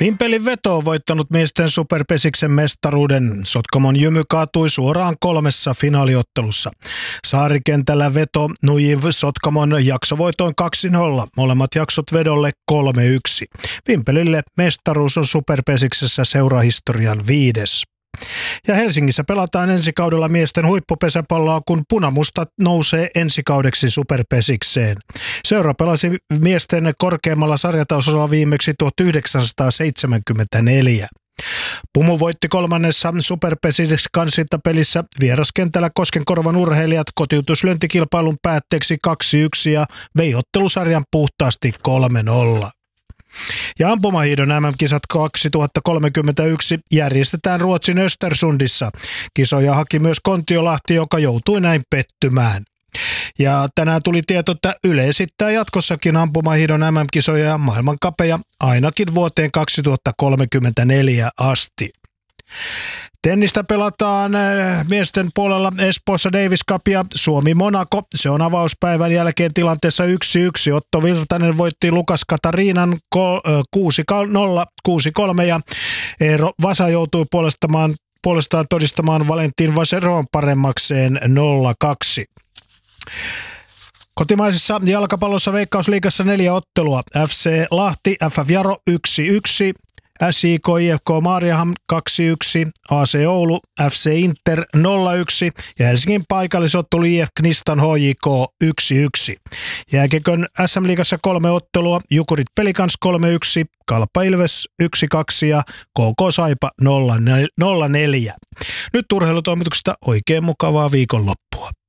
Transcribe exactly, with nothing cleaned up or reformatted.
Vimpelin veto on voittanut miesten superpesiksen mestaruuden. Sotkamon Jymy kaatui suoraan kolmessa finaaliottelussa. Saarikentällä veto nuji Sotkamon jaksovoitoin kaksi nolla. Molemmat jaksot vedolle kolme yksi. Vimpelille mestaruus on superpesiksessä seurahistorian viides. Ja Helsingissä pelataan ensi kaudella miesten huippupesäpalloa, kun Punamustat nousee ensi kaudeksi superpesikseen. Seura pelasi miesten korkeammalla sarjatasolla viimeksi tuhatyhdeksänsataaseitsemänkymmentäneljä. Pumu voitti kolmannessa superpesiks-kansintapelissä vieraskentällä Koskenkorvan urheilijat kotiutuslyöntikilpailun päätteeksi kaksi yksi ja vei ottelusarjan puhtaasti kolme nolla. Ja ampumahiidon M M-kisat kaksituhattakolmekymmentäyksi järjestetään Ruotsin Östersundissa. Kisoja haki myös Kontiolahti, joka joutui näin pettymään. Ja tänään tuli tieto, että Yle esittää jatkossakin ampumahiidon M M-kisoja ja maailmankapeja ainakin vuoteen kaksituhattakolmekymmentäneljä asti. Tennistä pelataan miesten puolella Espoossa Davis Cupia Suomi-Monaco. Se on avauspäivän jälkeen tilanteessa yksi yksi. Otto Virtanen voitti Lukas Katariinan kuusi nolla, kuusi kolme ja Eero Vasa joutui puolestaan, puolestaan todistamaan Valentin Vaseron paremmakseen nolla kaksi. Kotimaisessa jalkapallossa Veikkausliigassa neljä ottelua. F C Lahti, F F Jaro yksi yksi. S I K I F K Maariaham kaksi yksi, A C Oulu, F C Inter nolla yksi ja Helsingin paikallisottelu I F Knistan H J K yksi yksi. Jääkiekon S M-liigassa kolme ottelua, Jukurit Pelikans kolme yksi, Kalpa Ilves yksi kaksi ja K K Saipa nolla neljä. Nyt urheilutoimituksesta oikein mukavaa viikonloppua.